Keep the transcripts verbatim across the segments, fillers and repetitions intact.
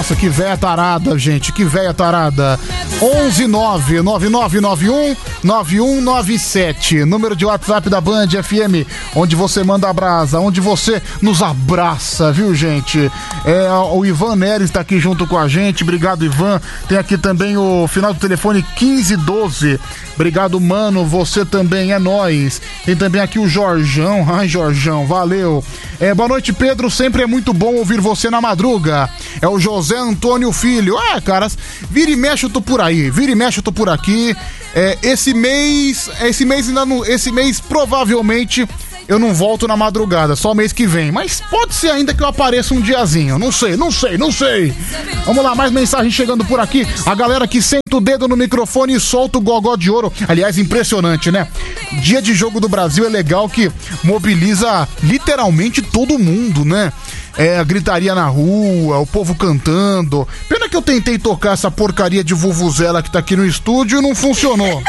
Nossa, que véia tarada, gente, que véia tarada. onze nove nove nove nove um nove um nove sete, número de WhatsApp da Band F M, onde você manda abraça, onde você nos abraça, viu, gente? É, o Ivan Neres está aqui junto com a gente, obrigado, Ivan. Tem aqui também o final do telefone quinze doze, obrigado, mano, você também, é nóis. Tem também aqui o Jorjão, ai, Jorjão, valeu. É, boa noite, Pedro, sempre é muito bom ouvir você na madruga. É o José Antônio Filho. É, caras, vira e mexe eu tô por aí, vira e mexe eu tô por aqui. É, esse mês, esse mês ainda não, esse mês provavelmente eu não volto na madrugada, só mês que vem, mas pode ser ainda que eu apareça um diazinho, não sei, não sei, não sei. Vamos lá, mais mensagem chegando por aqui, a galera que senta o dedo no microfone e solta o gogó de ouro, aliás, impressionante, né? Dia de Jogo do Brasil é legal que mobiliza literalmente todo mundo, né? É, a gritaria na rua, o povo cantando. Pena que eu tentei tocar essa porcaria de vuvuzela que tá aqui no estúdio e não funcionou.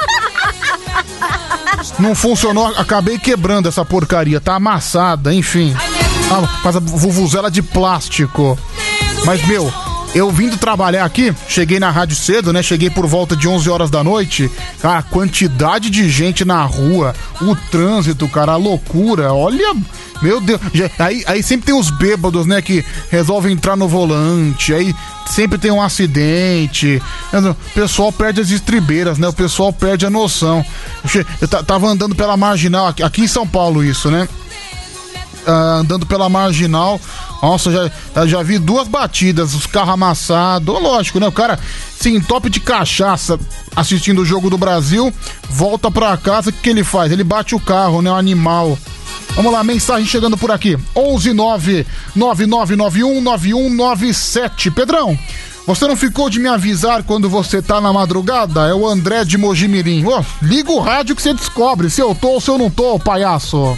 Não funcionou, acabei quebrando essa porcaria, tá amassada, enfim. Ah, mas a vuvuzela de plástico. Mas, meu, eu vindo trabalhar aqui, cheguei na rádio cedo, né? Cheguei por volta de onze horas da noite. Cara, a quantidade de gente na rua, o trânsito, cara, a loucura, olha... Meu Deus, aí, aí sempre tem os bêbados, né, que resolvem entrar no volante, aí sempre tem um acidente, o pessoal perde as estribeiras, né, o pessoal perde a noção. Eu tava andando pela Marginal, aqui em São Paulo isso, né, uh, andando pela Marginal, nossa, já, já vi duas batidas, os carros amassados, lógico, né, o cara se entope de cachaça assistindo o Jogo do Brasil, volta pra casa, o que, que ele faz? Ele bate o carro, né, o animal. Vamos lá, mensagem chegando por aqui. onze nove nove nove nove um nove um nove sete. Pedrão, você não ficou de me avisar quando você tá na madrugada? É o André de Mojimirim. Oh, liga o rádio que você descobre se eu tô ou se eu não tô, palhaço.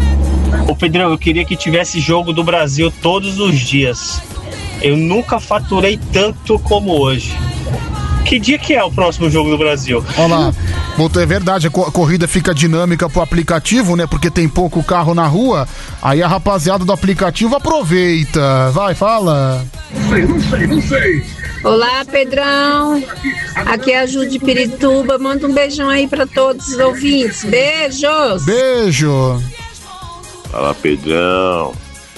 Ô Pedrão, eu queria que tivesse Jogo do Brasil todos os dias. Eu nunca faturei tanto como hoje. Que dia que é o próximo Jogo do Brasil? Olha lá, é verdade, a corrida fica dinâmica pro aplicativo, né? Porque tem pouco carro na rua, aí a rapaziada do aplicativo aproveita. Vai, fala. Não sei, não sei, não sei. Olá, Pedrão. Aqui é a Ju de Pirituba. Manda um beijão aí pra todos os ouvintes. Beijos. Beijo. Fala, Pedrão.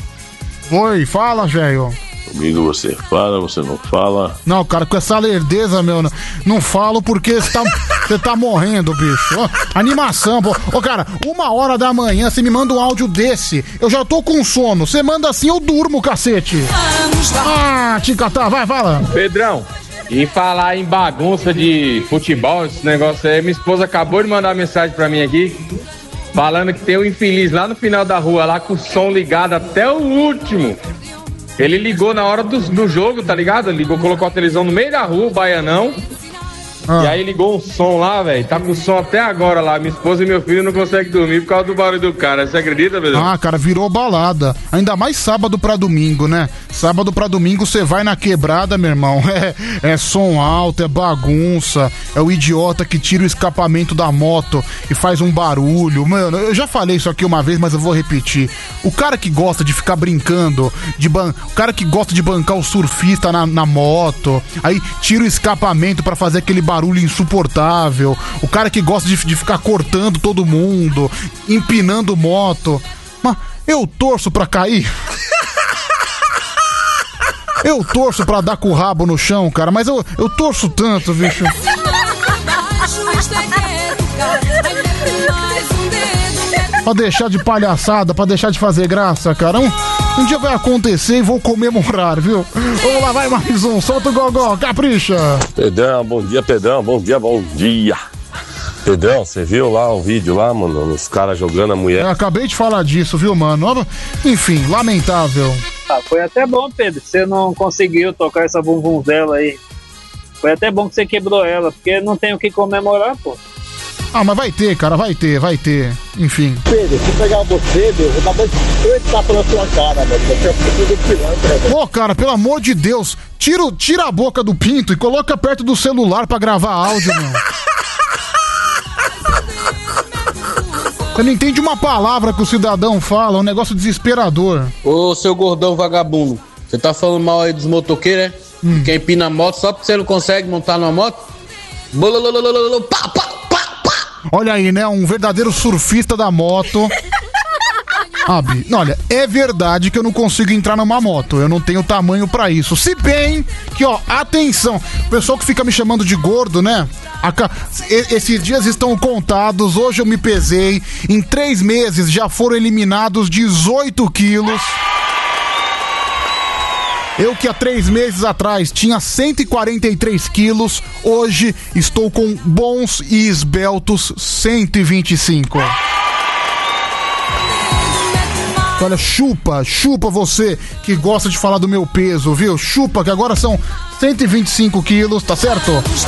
Oi, fala, velho. Comigo você fala, você não fala. Não, cara, com essa lerdeza, meu, não, não falo porque você tá, você tá morrendo, bicho. Ó, animação, pô. Ô, cara, uma hora da manhã você me manda um áudio desse, eu já tô com sono. Você manda assim, eu durmo, cacete. Ah, ticatá, vai, fala. Pedrão, e falar em bagunça de futebol, esse negócio aí, minha esposa acabou de mandar mensagem pra mim aqui, falando que tem um infeliz lá no final da rua, lá com o som ligado até o último. Ele ligou na hora do, do jogo, tá ligado? Ligou, colocou a televisão no meio da rua, o baianão. Ah. E aí ligou um som lá, velho. Tá com som até agora lá. Minha esposa e meu filho não conseguem dormir por causa do barulho do cara. Você acredita, velho? Ah, cara, virou balada. Ainda mais sábado pra domingo, né? Sábado pra domingo você vai na quebrada, meu irmão. É, é som alto, é bagunça. É o idiota que tira o escapamento da moto e faz um barulho. Mano, eu já falei isso aqui uma vez, mas eu vou repetir. O cara que gosta de ficar brincando, de ban... o cara que gosta de bancar o surfista na, na moto, aí tira o escapamento pra fazer aquele barulho insuportável, o cara que gosta de, de ficar cortando todo mundo, empinando moto. Mas eu torço pra cair. Eu torço pra dar com o rabo no chão, cara, mas eu, eu torço tanto, bicho. Pra deixar de palhaçada, pra deixar de fazer graça, cara. Um, um dia vai acontecer e vou comemorar, viu? Vamos lá, vai mais um. Solta o gogó, capricha. Pedrão, bom dia, Pedrão. Bom dia, bom dia. Pedrão, você viu lá o vídeo lá, mano? Os caras jogando a mulher. Eu acabei de falar disso, viu, mano? Enfim, lamentável. Ah, foi até bom, Pedro, que você não conseguiu tocar essa bumbumzela aí. Foi até bom que você quebrou ela, porque não tem o que comemorar, pô. Ah, mas vai ter, cara, vai ter, vai ter. Enfim. Pedro, se pegar você, meu, eu tava estar pela sua cara, velho. Você é filho do pilantra, velho. Pô, cara, pelo amor de Deus, tira, tira a boca do pinto e coloca perto do celular pra gravar áudio, meu. Você não entende uma palavra que o cidadão fala, um negócio desesperador. Ô, seu gordão vagabundo, Você tá falando mal aí dos motoqueiros, né? Hum. Quem empina a moto só porque você não consegue montar numa moto? Bololololololo, pá, pá, pá, pá. Olha aí, né? Um verdadeiro surfista da moto. Ah, Bi, olha, é verdade que eu não consigo entrar numa moto. Eu não tenho tamanho pra isso. Se bem que, ó, atenção. O pessoal que fica me chamando de gordo, né? Aca... Esses dias estão contados. Hoje eu me pesei. Em três meses já foram eliminados dezoito quilos. Eu que há três meses atrás tinha cento e quarenta e três quilos, hoje estou com bons e esbeltos cento e vinte e cinco. Olha, chupa, chupa você que gosta de falar do meu peso, viu? Chupa, que agora são cento e vinte e cinco quilos, tá certo?